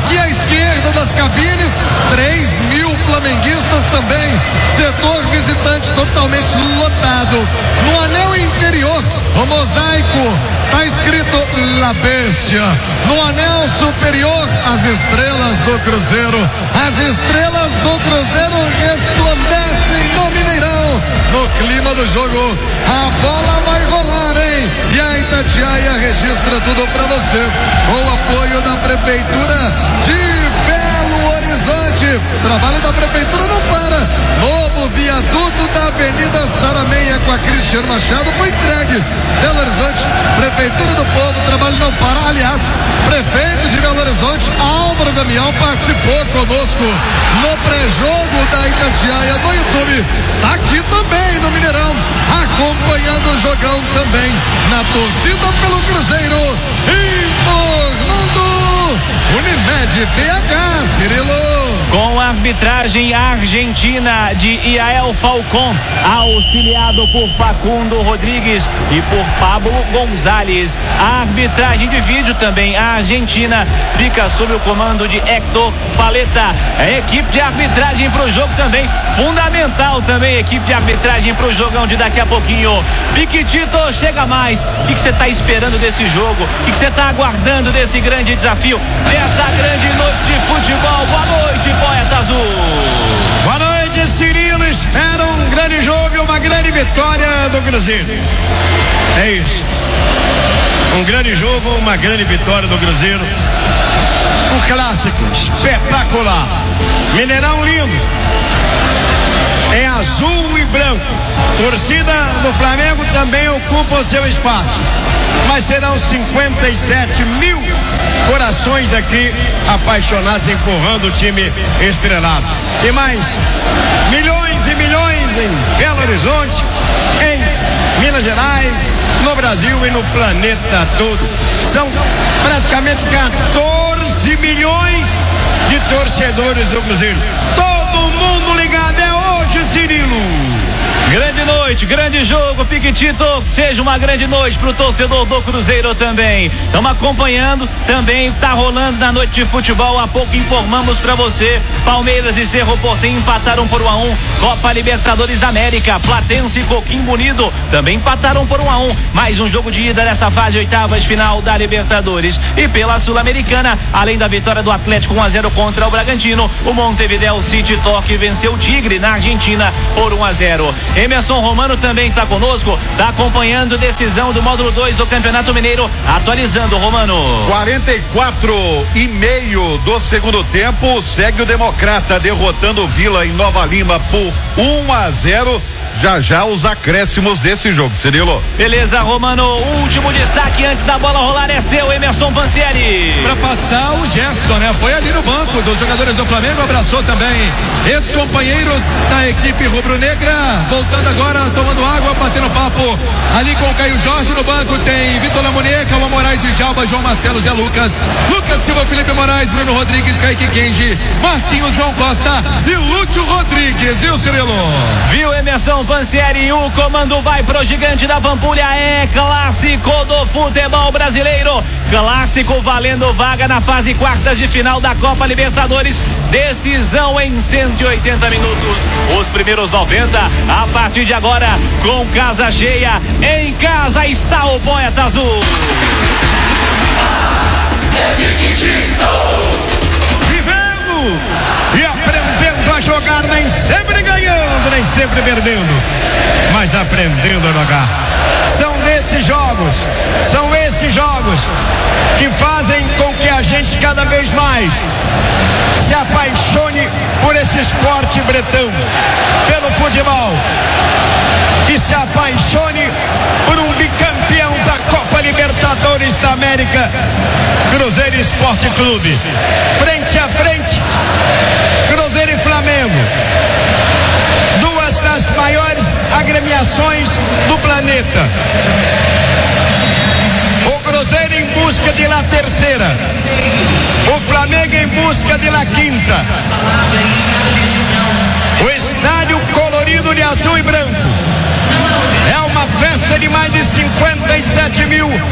Aqui à esquerda das cabines, 3.000 flamenguistas também. Setor visitante totalmente lotado. No anel interior, o mosaico tá escrito La Bestia. No anel superior, as estrelas do Cruzeiro. As estrelas do Cruzeiro resplandecem no Mineirão. No clima do jogo, a bola vai rolar, hein? E a Itatiaia registra tudo pra você. Com o apoio da Prefeitura de Belo Horizonte. Trabalho da Prefeitura não para. Novo viaduto da Avenida Sarameia com a Cristiano Machado foi entregue. Belo Horizonte, Prefeitura do Povo, trabalho não para. Aliás, prefeito de Belo Horizonte, Álvaro Damião, participou conosco no pré-jogo da Itatiaia no YouTube. Está aqui também no Mineirão, acompanhando o jogão também na torcida pelo Cruzeiro. Informando Unimed BH, Cirilo. Com a arbitragem argentina de Iael Falcón, auxiliado por Facundo Rodrigues e por Pablo Gonzalez. A arbitragem de vídeo também, a Argentina fica sob o comando de Héctor Paleta. A equipe de arbitragem para o jogo também, fundamental também, a equipe de arbitragem para o jogão de daqui a pouquinho. Piquitito, chega mais. O que você está esperando desse jogo? O que você está aguardando desse grande desafio, dessa grande noite de futebol? Boa noite, Poeta Azul. Boa noite, Cirilo. Espera um grande jogo e uma grande vitória do Cruzeiro. É isso. Um grande jogo, uma grande vitória do Cruzeiro. Um clássico espetacular. Mineirão lindo. Em azul e branco. Torcida do Flamengo também ocupa o seu espaço. Mas serão 57 mil corações aqui apaixonados empurrando o time estrelado. E mais milhões e milhões em Belo Horizonte, em Minas Gerais, no Brasil e no planeta todo. São praticamente 14 milhões de torcedores do Cruzeiro. Todo mundo ligado, é hoje, Cirilo. Grande noite, grande jogo, Piquitito. Seja uma grande noite pro torcedor do Cruzeiro também. Estamos acompanhando também, tá rolando na noite de futebol. Há pouco informamos pra você: Palmeiras e Cerro Porteño empataram por 1-1. Copa Libertadores da América, Platense e Coquimbo Unido também empataram por 1-1. Mais um jogo de ida nessa fase oitavas final da Libertadores. E pela Sul-Americana, além da vitória do Atlético 1-0 contra o Bragantino, o Montevideo City Torque venceu o Tigre na Argentina por 1-0. Emerson Romano também está conosco, está acompanhando a decisão do módulo 2 do Campeonato Mineiro, atualizando, Romano. 44,5 do segundo tempo, segue o Democrata derrotando o Vila em Nova Lima por 1-0. Já os acréscimos desse jogo, Cirilo. Beleza, Romano, o último destaque antes da bola rolar é seu, Emerson Pansieri. Para passar o Gerson, né? Foi ali no banco dos jogadores do Flamengo, abraçou também ex-companheiros da equipe rubro-negra, voltando agora, tomando água, batendo papo ali com o Caio Jorge. No banco tem Vitor Lamounier, Calma Moraes e Djalma, João Marcelo, Zé Lucas, Lucas Silva, Felipe Moraes, Bruno Rodrigues, Kaique Kenji, Marquinhos, João Costa e Lúcio Rodrigues, viu, Cirilo? Viu, Emerson Pansieri, o comando vai pro gigante da Pampulha. É clássico do futebol brasileiro, clássico valendo vaga na fase quartas de final da Copa Libertadores, decisão em 180 minutos, os primeiros 90 a partir de agora, com casa cheia. Em casa está o Poeta Azul. Vivendo e aprendendo a jogar, nem sempre ganhando, nem sempre perdendo, mas aprendendo a jogar. São esses jogos que fazem com que a gente cada vez mais se apaixone por esse esporte bretão, pelo futebol, e se apaixone por um bicampeão da Copa Libertadores da América, Cruzeiro Esporte Clube. Frente a frente, Cruzeiro e Flamengo, duas das maiores agremiações do planeta. O Cruzeiro em busca de la terceira, o Flamengo em busca de la quinta. O estádio colorido de azul e branco é uma festa de mais de 57 mil